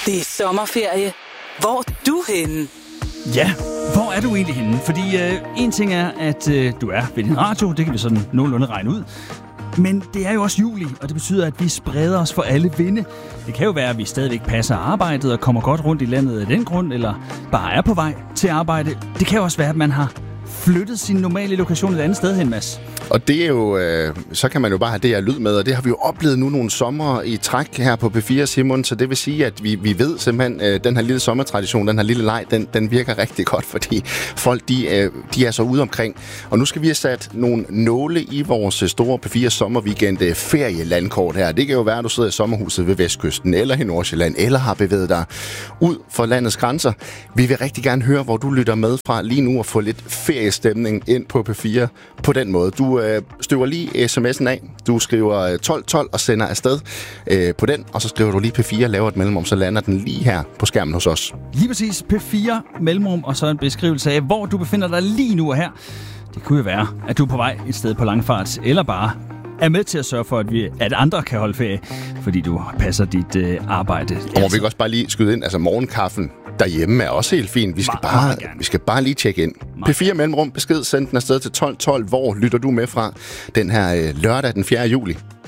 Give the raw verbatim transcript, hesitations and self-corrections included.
Det er sommerferie. Hvor er du henne? Ja, hvor er du egentlig henne? Fordi øh, en ting er, at øh, du er ved din radio, det kan vi sådan nogenlunde regne ud. Men det er jo også juli, og det betyder, at vi spreder os for alle vinde. Det kan jo være, at vi stadigvæk passer arbejdet og kommer godt rundt i landet af den grund, eller bare er på vej til arbejde. Det kan jo også være, at man har flyttet sin normale lokation et andet sted hen, Mads. Og det er jo, øh, så kan man jo bare have det her lyd med, og det har vi jo oplevet nu nogle sommer i træk her på P fire, Simon, så det vil sige, at vi, vi ved simpelthen, øh, den her lille sommertradition, den her lille leg, den, den virker rigtig godt, fordi folk, de, øh, de er så ude omkring. Og nu skal vi have sat nogle nåle i vores store P fire sommerweekend øh, ferielandkort her. Det kan jo være, at du sidder i sommerhuset ved Vestkysten, eller i Nordsjælland, eller har bevæget dig ud for landets grænser. Vi vil rigtig gerne høre, hvor du lytter med fra lige nu, og få lidt feriestemning ind på P fire på den måde. Du øh, støver lige sms'en af. Du skriver tolv tolv og sender afsted øh, på den, og så skriver du lige P fire, laver et mellemrum, så lander den lige her på skærmen hos os. Lige præcis P fire mellemrum, og så en beskrivelse af, hvor du befinder dig lige nu og her. Det kunne jo være, at du er på vej et sted på langfart, eller bare er med til at sørge for, at, vi, at andre kan holde ferie, fordi du passer dit øh, arbejde. Og må vi også bare lige skyde ind, altså morgenkaffen derhjemme er også helt fint. Vi skal, Meget, bare, meget vi skal bare lige tjekke ind. P fire mellemrum, besked, send den afsted til tolv tolv. Hvor lytter du med fra den her øh, lørdag den fjerde juli?